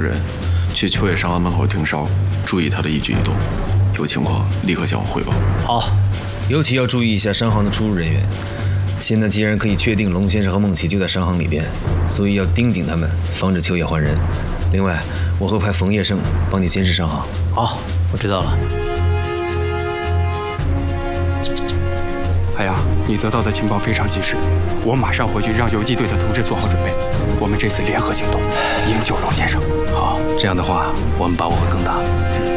人去秋野商安门口盯梢，注意他的一举一动，有情况立刻向我汇报。 好，尤其要注意一下商行的出入人员。现在既然可以确定龙先生和孟琪就在商行里边，所以要盯紧他们，防止秋野换人。另外，我会派冯业胜帮你监视商行。 好，我知道了。 海洋，你得到的情报非常及时，我马上回去让游击队的同志做好准备，我们这次联合行动，营救龙先生。 好，这样的话，我们把握会更大。